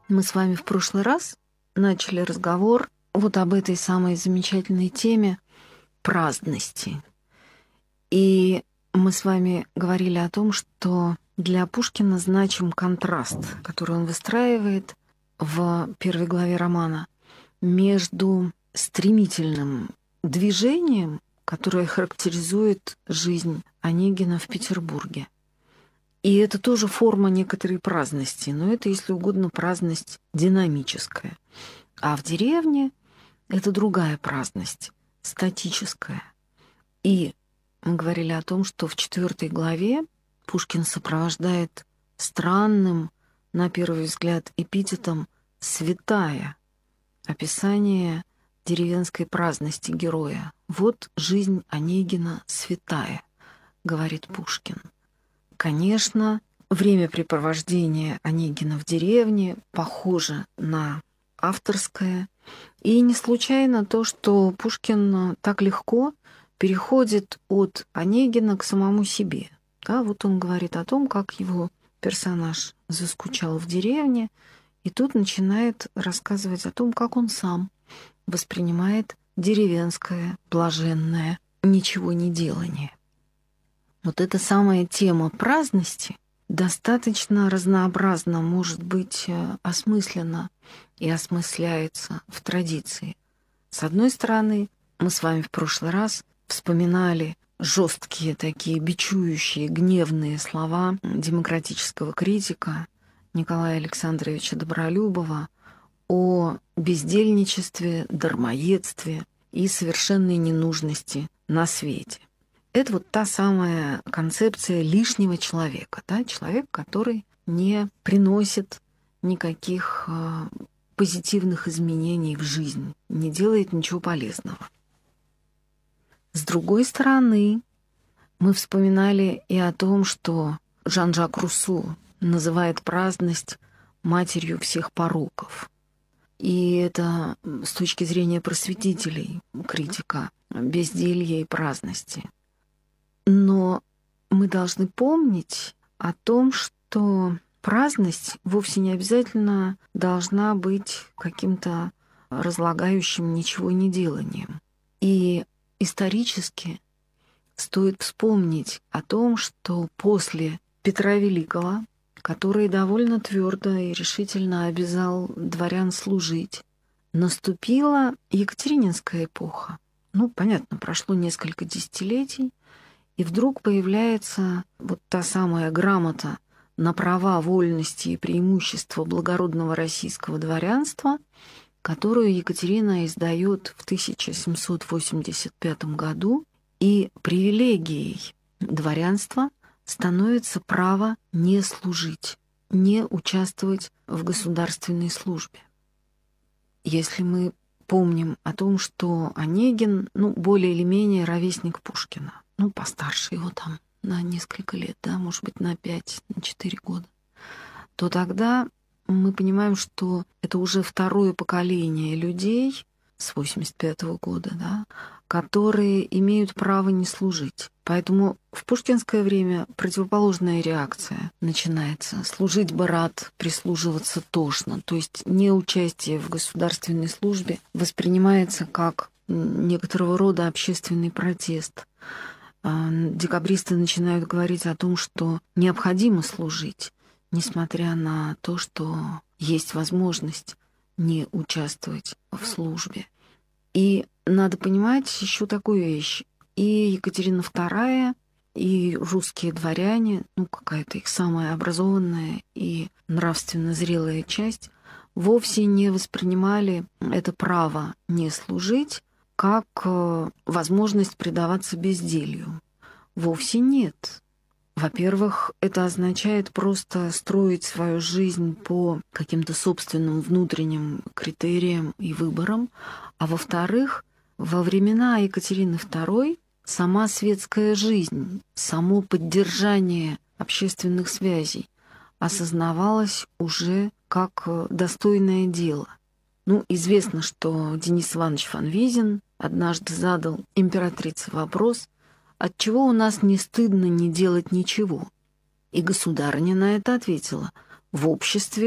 Мы с вами в прошлый раз начали разговор вот об этой самой замечательной теме праздности. И мы с вами говорили о том, что для Пушкина значим контраст, который он выстраивает в первой главе романа, между стремительным движением, которое характеризует жизнь Онегина в Петербурге. И это тоже форма некоторой праздности, но это, если угодно, праздность динамическая. А в деревне это другая праздность, статическая. И мы говорили о том, что в 4 главе Пушкин сопровождает странным, на первый взгляд, эпитетом «святая» описание деревенской праздности героя. «Вот жизнь Онегина святая», — говорит Пушкин. Конечно, времяпрепровождение Онегина в деревне похоже на авторское. И не случайно то, что Пушкин так легко переходит от Онегина к самому себе. Да, вот он говорит о том, как его персонаж заскучал в деревне, и тут начинает рассказывать о том, как он сам воспринимает деревенское, блаженное ничего не делание. Вот эта самая тема праздности достаточно разнообразно может быть осмыслена и осмысляется в традиции. С одной стороны, мы с вами в прошлый раз вспоминали жесткие такие бичующие, гневные слова демократического критика Николая Александровича Добролюбова о бездельничестве, дармоедстве и совершенной ненужности на свете. Это вот та самая концепция лишнего человека, да? Человек, который не приносит никаких позитивных изменений в жизнь, не делает ничего полезного. С другой стороны, мы вспоминали и о том, что Жан-Жак Руссо называет праздность матерью всех пороков. И это с точки зрения просветителей критика безделья и праздности. Но мы должны помнить о том, что праздность вовсе не обязательно должна быть каким-то разлагающим ничего не деланием. И исторически стоит вспомнить о том, что после Петра Великого, который довольно твердо и решительно обязал дворян служить, наступила Екатерининская эпоха. Ну, понятно, прошло несколько десятилетий, и вдруг появляется вот та самая грамота на права, вольности и преимущества благородного российского дворянства, которую Екатерина издает в 1785 году, и привилегией дворянства становится право не служить, не участвовать в государственной службе. Если мы помним о том, что Онегин, более или менее ровесник Пушкина, постарше его там на несколько лет, да, может быть, на 5, на 4 года, то тогда мы понимаем, что это уже второе поколение людей с 85-го года, да, которые имеют право не служить. Поэтому в пушкинское время противоположная реакция начинается. Служить бы рад, прислуживаться тошно. То есть неучастие в государственной службе воспринимается как некоторого рода общественный протест. Декабристы начинают говорить о том, что необходимо служить, несмотря на то, что есть возможность не участвовать в службе. И надо понимать еще такую вещь. И Екатерина II, и русские дворяне, какая-то их самая образованная и нравственно зрелая часть, вовсе не воспринимали это право не служить как возможность предаваться безделью. Вовсе нет. Во-первых, это означает просто строить свою жизнь по каким-то собственным внутренним критериям и выборам. А во-вторых, во времена Екатерины II сама светская жизнь, само поддержание общественных связей осознавалось уже как достойное дело. Известно, что Денис Иванович Фанвизин однажды задал императрице вопрос, отчего у нас не стыдно не делать ничего. И государыня на это ответила: в обществе